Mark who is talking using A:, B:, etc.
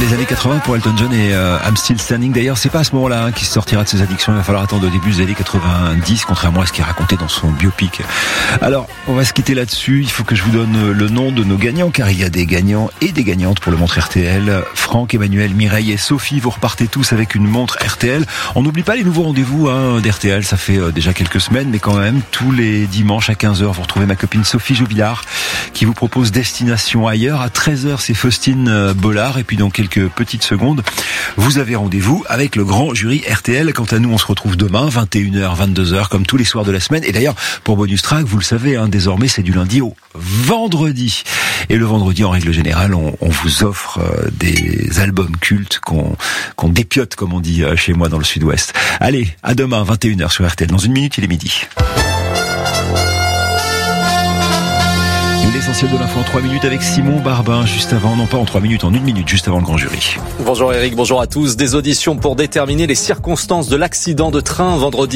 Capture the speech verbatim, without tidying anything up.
A: Les années quatre-vingts pour Elton John et euh, I'm Still Standing. D'ailleurs, c'est pas à ce moment-là hein, qu'il sortira de ses addictions. Il va falloir attendre au début des années quatre-vingt-dix, contrairement à ce qu'il racontait dans son biopic. Alors, on va se quitter là-dessus. Il faut que je vous donne le nom de nos gagnants, car il y a des gagnants et des gagnantes pour le montre R T L. Franck, Emmanuel, Mireille et Sophie, vous repartez tous avec une montre R T L. On n'oublie pas les nouveaux rendez-vous hein, d'R T L. Ça fait euh, déjà quelques semaines, mais quand même, tous les dimanches à quinze heures, vous retrouvez ma copine Sophie Jouvillard qui vous propose Destination Ailleurs. À treize heures, c'est Faustine Bollard. Et puis dans quelques petites secondes, vous avez rendez-vous avec le grand jury R T L. Quant à nous, on se retrouve demain, vingt et une heures, vingt-deux heures, comme tous les soirs de la semaine. Et d'ailleurs, pour Bonus Track, vous le savez, hein, désormais, c'est du lundi au vendredi. Et le vendredi, en règle générale, on, on vous offre euh, des albums cultes qu'on, qu'on dépiote, comme on dit euh, chez moi dans le sud-ouest. Allez, à demain, vingt et une heures sur R T L. Dans une minute, il est midi. L'essentiel de l'info en trois minutes avec Simon Barbin, juste avant, non pas en trois minutes, en une minute, juste avant le grand jury.
B: Bonjour Eric, bonjour à tous. Des auditions pour déterminer les circonstances de l'accident de train vendredi.